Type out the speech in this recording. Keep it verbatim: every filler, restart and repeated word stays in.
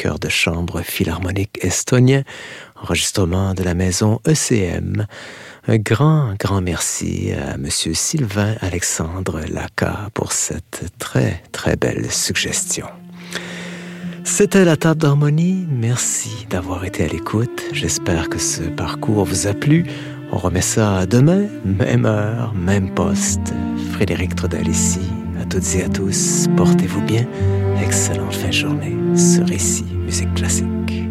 chœur de chambre philharmonique estonien, enregistrement de la maison E C M. Un grand, grand merci à Monsieur Sylvain Alexandre Laka pour cette très, très belle suggestion. C'était la table d'harmonie. Merci d'avoir été à l'écoute. J'espère que ce parcours vous a plu. On remet ça demain, même heure, même poste. Frédéric Trudel ici. À toutes et à tous, portez-vous bien. Excellente fin de journée sur Ici Musique Classique.